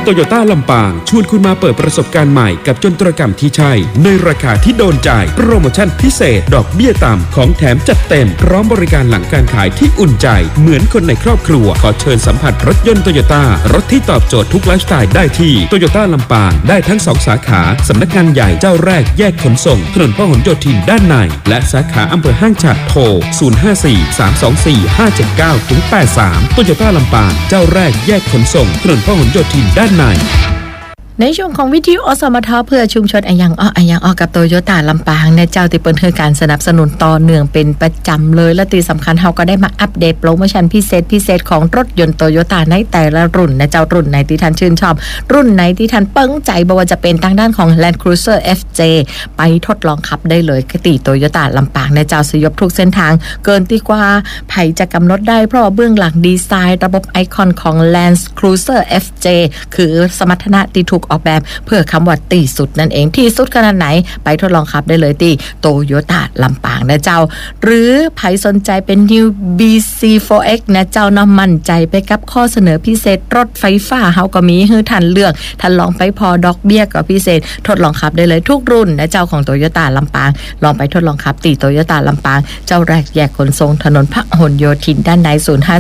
โตโยต้าลำปางชวนคุณมาเปิดประสบการณ์ใหม่กับยนตรกรรมที่ใช่ในราคาที่โดนใจโปรโมชั่นพิเศษดอกเบี้ยต่ำของแถมจัดเต็มพร้อมบริการหลังการขายที่อุ่นใจเหมือนคนในครอบครัวขอเชิญสัมผัสรถยนต์โตโยต้ารถที่ตอบโจทย์ทุกไลฟ์สไตล์ได้ที่โตโยต้าลำปางได้ทั้ง2สาขาสำนักงานใหญ่เจ้าแรกแยกขนส่งถนนพหลโยธินด้านในและสาขาอำเภอห้างฉัตรโทร054-324-579-83โตโยต้าลำปางเจ้าแรกแยกขนส่งถนนพหลโยธินด้านในช่วงของวิทยุอสมทเพื่อชุมชนอันยังอ้อกับโตโยต้าลำปางในเจ้าที่เปิดให้การสนับสนุนต่อเนื่องเป็นประจำเลยและที่สำคัญเฮาก็ได้มาอัปเดตโปรโมชั่นพิเศษของรถยนต์โตโยต้าในแต่ละรุ่นในเจ้ารุ่นไหนที่ท่านชื่นชอบรุ่นไหนที่ท่านเปิ้งใจบ่ว่าจะเป็นทางด้านของ Land Cruiser FJ ไปทดลองขับได้เลยที่โตโยต้าลำปางในเจ้าสยบทุกเส้นทางเกินที่กว่าไผจะกำหนดได้เพราะเบื้องหลังดีไซน์ระบบไอคอนของ Land Cruiser FJ คือสมรรถนะที่ถูกออกแบบเพื่อคำว่าตีสุดนั่นเองที่สุดขนาดไหนไปทดลองขับได้เลยที่โตโยต้าลำปางนะเจ้าหรือใครสนใจเป็น New BC4X นะเจ้าน้ำมั่นใจไปกับข้อเสนอพิเศษรถไฟฟ้าเฮาก็มีให้ท่านเลือกท่านลองไปพอดอกเบี้ยก็พิเศษทดลองขับได้เลยทุกรุ่นนะเจ้าของโตโยต้าลำปางลองไปทดลองขับที่โตโยต้าลำปางเจ้าแรกแยกขนส่งถนนพหลโยธินด้านใน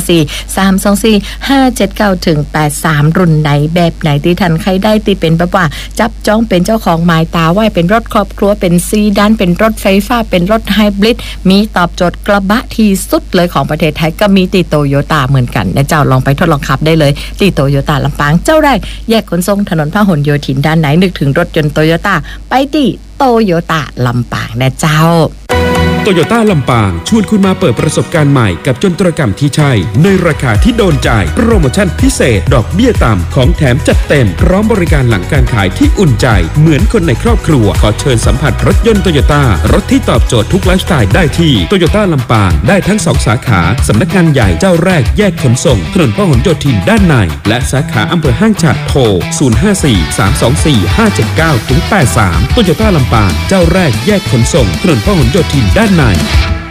054-324-579-83รุ่นไหนแบบไหนที่ท่านใครได้ที่เป็นแบบว่าจับจ้องเป็นเจ้าของหมายตาไว้เป็นรถครอบครัวเป็นซีดานเป็นรถไฟฟ้าเป็นรถไฮบริดมีตอบโจทย์กระบะที่สุดเลยของประเทศไทยก็มีติโตโยต้าเหมือนกันนะเจ้าลองไปทดลองขับได้เลยติโตโยต้าลำปางเจ้าแรกแยกขนส่งถนนพหลโยธินด้านไหนนึกถึงรถยนต์โตโยต้าไปติโตโยต้าลำปางนะเจ้าโตโยต้าลำปางชวนคุณมาเปิดประสบการณ์ใหม่กับยนตรกรรมที่ใช่ในราคาที่โดนใจโปรโมชั่นพิเศษดอกเบี้ยต่ำของแถมจัดเต็มพร้อมบริการหลังการขายที่อุ่นใจเหมือนคนในครอบครัวขอเชิญสัมผัสรถยนต์โตโยต้ารถที่ตอบโจทย์ทุกไลฟ์สไตล์ได้ที่โตโยต้าลำปางได้ทั้ง2สาขาสำนักงานใหญ่เจ้าแรกแยกขนส่งถนนพหลโยธินด้านในและสาขาอำเภอห้างฉัตรโทร054-324-579-83โตโยต้าลำปางเจ้าแรกแยกขนส่งถนนพหลโยธินด้านใน